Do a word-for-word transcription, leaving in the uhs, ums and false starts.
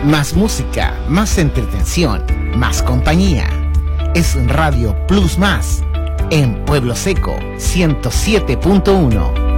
Más música, más entretención, más compañía. Es Radio Plus Más en Pueblo Seco ciento siete punto uno.